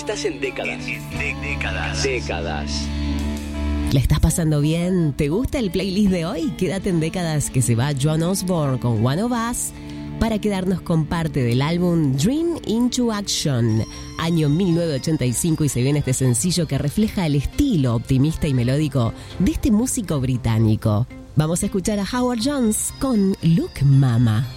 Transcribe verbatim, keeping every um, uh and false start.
Estás en décadas. De- décadas. Décadas. ¿La estás pasando bien? ¿Te gusta el playlist de hoy? Quédate en décadas, que se va Joan Osborne con One of Us para quedarnos con parte del álbum Dream into Action, año mil novecientos ochenta y cinco, y se viene este sencillo que refleja el estilo optimista y melódico de este músico británico. Vamos a escuchar a Howard Jones con Look Mama.